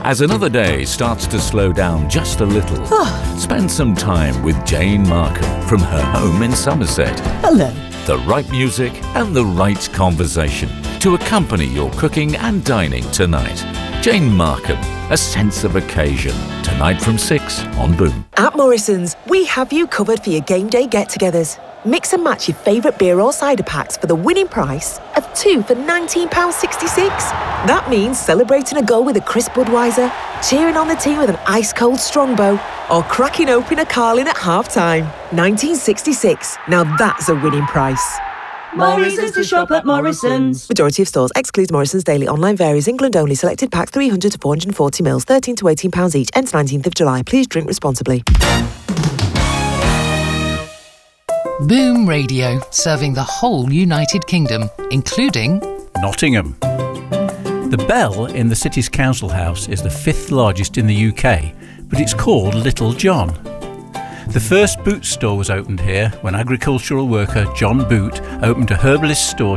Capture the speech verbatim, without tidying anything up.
As another day starts to slow down just a little, spend some time with Jane Markham from her home in Somerset. Hello. The right music and the right conversation to accompany your cooking and dining tonight. Jane Markham, A Sense of Occasion, tonight from six on Boom. At Morrison's, we have you covered for your game day get-togethers. Mix and match your favourite beer or cider packs for the winning price of two for nineteen pounds sixty-six. That means celebrating a goal with a crisp Budweiser, cheering on the team with an ice-cold Strongbow, or cracking open a Carling at half-time. nineteen sixty-six. Now that's a winning price. Morrison's to shop at Morrison's. Majority of stores excludes Morrison's Daily. Online varies. England only. Selected packs three hundred to four hundred forty mils. thirteen to eighteen pounds each. Ends nineteenth of July. Please drink responsibly. Boom Radio, serving the whole United Kingdom, including Nottingham. The Bell in the city's council house is the fifth largest in the U K, but it's called Little John. The first Boots store was opened here when agricultural worker John Boot opened a herbalist store